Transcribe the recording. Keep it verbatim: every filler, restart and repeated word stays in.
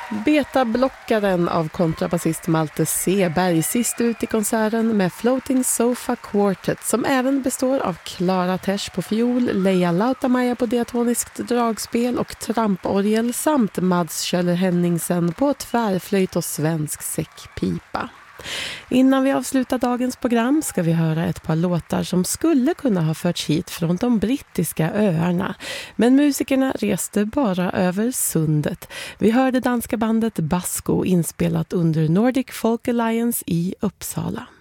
Beta-blockaren av kontrabasist Malte Seberg sist ut i konserten med Floating Sofa Quartet som även består av Clara Tesch på fiol, Leia Lautamaja på diatoniskt dragspel och tramporgel samt Mads Kjöller Henningsen på tvärflöjt och svensk säckpipa. Innan vi avslutar dagens program ska vi höra ett par låtar som skulle kunna ha förts hit från de brittiska öarna. Men musikerna reste bara över sundet. Vi hörde danska bandet Basko inspelat under Nordic Folk Alliance i Uppsala.